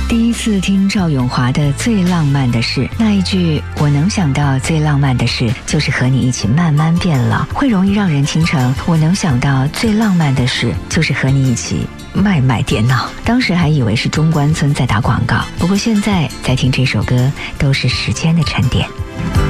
第一次听赵咏华的《最浪漫的事》，那一句我能想到最浪漫的事就是和你一起慢慢变老，会容易让人听成我能想到最浪漫的事就是和你一起卖电脑。当时还以为是中关村在打广告，不过现在在听这首歌都是时间的沉淀。